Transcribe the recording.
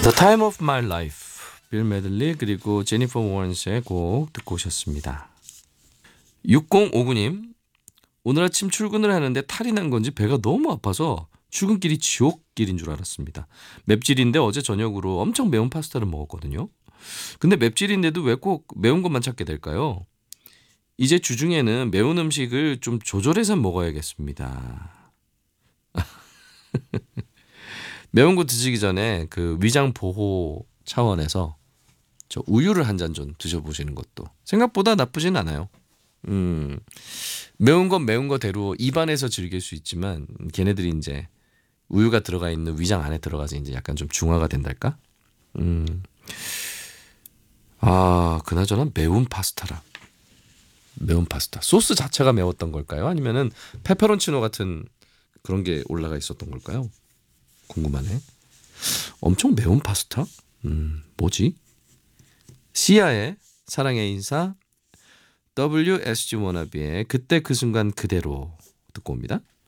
The Time of My Life, 빌 메들리 그리고 제니퍼 워런스의 곡 듣고 오셨습니다. 6059님, 오늘 아침 출근을 하는데 탈이 난 건지 배가 너무 아파서 출근길이 지옥길인 줄 알았습니다. 맵찔인데 어제 저녁으로 엄청 매운 파스타를 먹었거든요. 근데 맵찔인데도 왜 꼭 매운 것만 찾게 될까요? 이제 주중에는 매운 음식을 좀 조절해서 먹어야겠습니다. 매운 거 드시기 전에 그 위장 보호 차원에서 저 우유를 한 잔 좀 드셔보시는 것도 생각보다 나쁘진 않아요. 음, 매운 건 매운 거대로 입안에서 즐길 수 있지만 걔네들이 이제 우유가 들어가 있는 위장 안에 들어가서 이제 약간 좀 중화가 된달까? 음, 그나저나 매운 파스타라. 매운 파스타. 소스 자체가 매웠던 걸까요? 아니면은 페페론치노 같은 그런 게 올라가 있었던 걸까요? 궁금하네. 엄청 매운 파스타? 뭐지? 시아의 사랑의 인사, WSG 워너비의 그때 그 순간 그대로 듣고 옵니다.